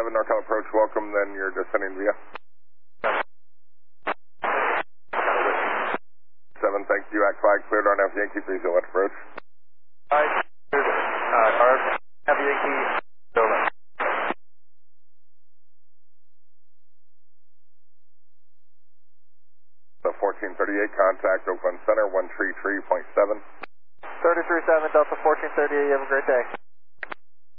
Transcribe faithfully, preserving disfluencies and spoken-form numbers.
seven, NorCal approach, welcome, then you're descending via. seven, thank you, act flag, cleared on F Yankee, please go left approach. Alright, cleared, uh, car, F Yankee, go left. The fourteen thirty-eight, contact Oakland Center, one three three point seven. thirty-three seven, Delta fourteen thirty-eight, you have a great day.